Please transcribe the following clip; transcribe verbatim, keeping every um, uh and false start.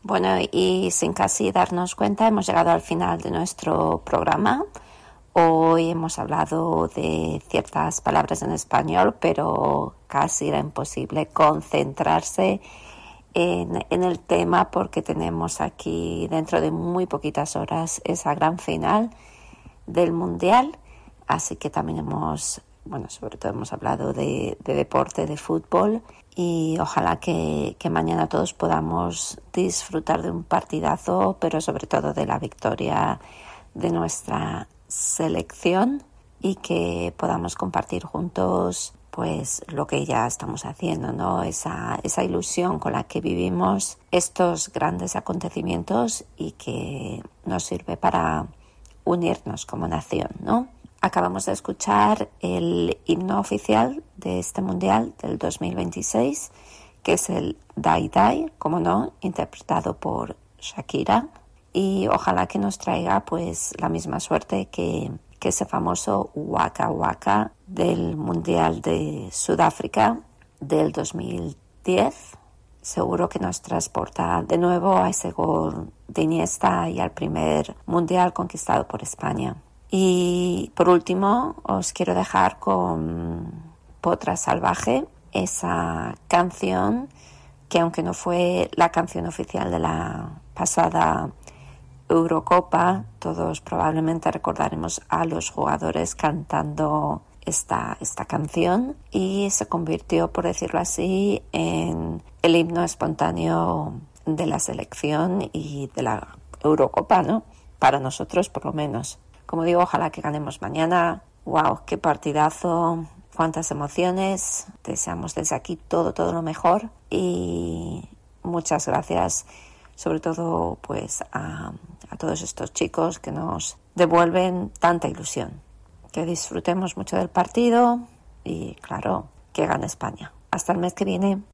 Bueno, y sin casi darnos cuenta, hemos llegado al final de nuestro programa. Hoy hemos hablado de ciertas palabras en español, pero casi era imposible concentrarse en, en el tema porque tenemos aquí dentro de muy poquitas horas esa gran final del Mundial. Así que también hemos, bueno, sobre todo hemos hablado de, de deporte, de fútbol, y ojalá que, que mañana todos podamos disfrutar de un partidazo, pero sobre todo de la victoria de nuestra selección y que podamos compartir juntos pues lo que ya estamos haciendo, ¿no? Esa, esa ilusión con la que vivimos estos grandes acontecimientos y que nos sirve para unirnos como nación, ¿no? Acabamos de escuchar el himno oficial de este Mundial del dos mil veintiséis, que es el Dai Dai, como no, interpretado por Shakira, y ojalá que nos traiga pues la misma suerte que, que ese famoso Waka Waka del Mundial de Sudáfrica del dos mil diez. Seguro que nos transporta de nuevo a ese gol de Iniesta y al primer Mundial conquistado por España. Y por último os quiero dejar con Potra Salvaje, esa canción que aunque no fue la canción oficial de la pasada Eurocopa, todos probablemente recordaremos a los jugadores cantando esta, esta canción, y se convirtió, por decirlo así, en el himno espontáneo de la selección y de la Eurocopa, ¿no? Para nosotros, por lo menos. Como digo, ojalá que ganemos mañana. ¡Wow! ¡Qué partidazo! ¡Cuántas emociones! Deseamos desde aquí todo, todo lo mejor. Y muchas gracias, sobre todo, pues a, a todos estos chicos que nos devuelven tanta ilusión. Que disfrutemos mucho del partido y, claro, que gane España. Hasta el mes que viene.